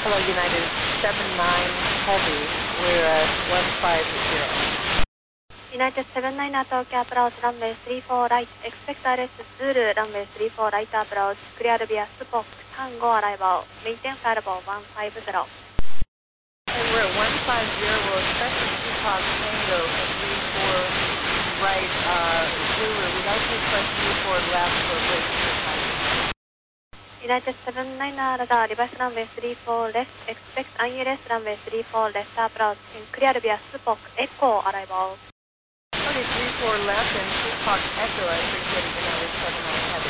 Hello, United 79 Heavy. We're at 150. United 79 Tokyo approach runway 34 right. Expect RS Zulu runway 34 right approach. Clear via Spock Tango arrival. Maintain flight level 150. Hey, we're at 150. We'll expect the Peacock Tango for 34 right. Zulu, we'd like to request 34 left for British time. United 79 radar reverse runway 34 left. Expect ILS runway 34 left approach. Clear via Spock Echo arrival. 34 left and Peacock Echo, I appreciate it, United 79 Heavy.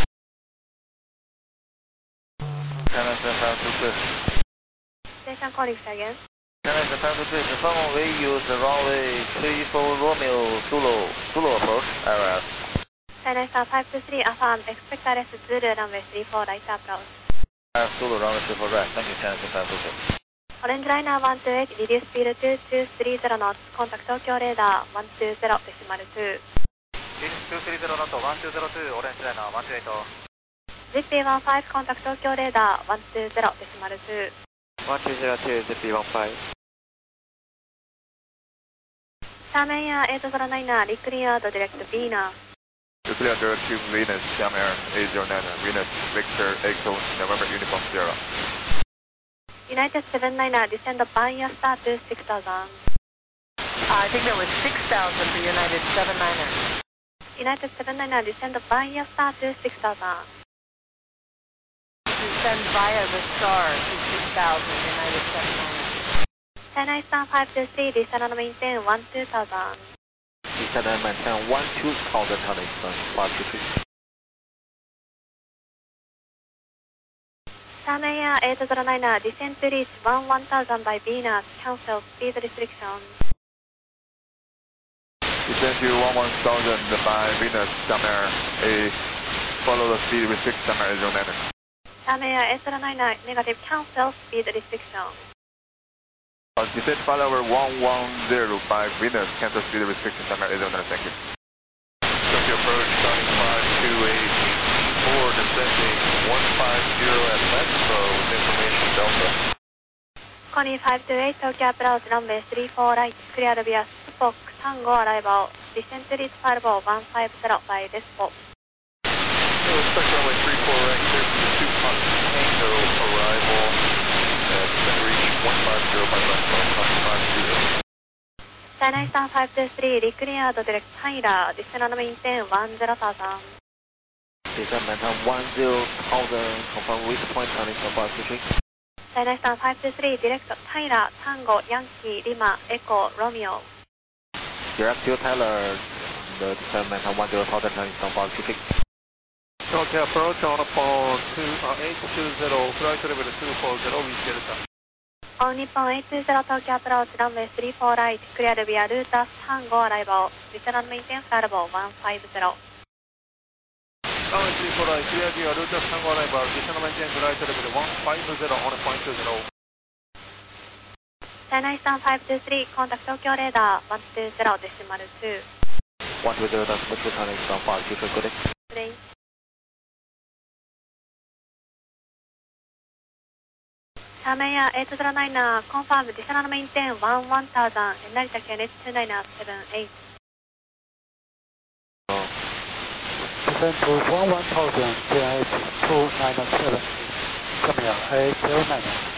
China 7522. Station calling again. China 7522, confirm we use the runway 34 Romeo Zulu approach, RF. China 523 affirm. Expect RS Zulu runway 34 right approach. RF Zulu runway 34 right, thank you China 7522. Orange liner 128, reduce speed 2230 knots, contact Tokyo radar 120.2. Reduce 230 knots, 1202, orange liner 128. ZP15, contact Tokyo radar 120.2. 1202, ZP15. Xiamen Air 809, recleared direct Venus. Nuclear direct to Venus, Xiamen Air 809, Venus, Victor, Echo, November, Uniform 0. United 79, descend Banya Star to 6000. I think that was 6,000 for United 79er. United 79, descend Banya Star to 6000. Descend via the star to 6,000, United 79er. China Eastern 523, descend and maintain 12,000. Descend and maintain 12,000, China Eastern 523. Xiamen Air 809, descend to reach 1000 by Venus, cancel speed restriction. Descend to 11,000 by Venus, Xiamen Air, follow the speed restriction, Xiamen Air 809. Xiamen Air 809, negative, cancel speed restriction. Descend follower 110 by Venus, cancel speed restriction, Xiamen Air 809, thank you. Tokyo approach, starting 528, descending 150 at Mexico with information Delta. Connie 528, Tokyo approach runway 34 right, clear via Spock Tango arrival. Descend to reach flight level 150 by Despo. Expect runway 34 right, clear for the Peacock Tango arrival. Descend reach 150 by Mexico, 520. China Eastern 523, recleared direct Tyler, descend and maintain 10,000. Descend maintain 10,000, confirm which point China Eastern 523. China Eastern 523, direct Tyler, Tango, Yankee, Lima, Echo, Romeo. Direct to Tyler, the descend maintain 10,000, China Eastern 523. Tokyo approach on upon 820, flight level 240, reach Delta. On Nippon 820, Tokyo approach runway 34 right, clear via Lotus Tango arrival. Descend and maintain flight level 150. Runway 34 right, clear via Lotus Tango arrival, descend and maintain flight level 150 on point 20. China Eastern 523, contact Tokyo radar 120.2. 120, China Eastern 523, good day. Good day. Xiamen Air 809, confirm descend and maintain 1000, and Narita KNH 2978. Descend to 1000, KNH 297, Xiamen Air 809.